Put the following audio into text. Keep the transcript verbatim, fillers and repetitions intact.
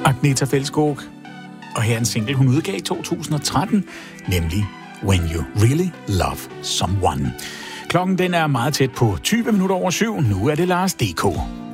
Agnetha Fältskog. Og her er en single, hun udgav i to tusind og tretten, nemlig When You Really Love Someone. Klokken den er meget tæt på tyve minutter over syv. Nu er det Lars D K.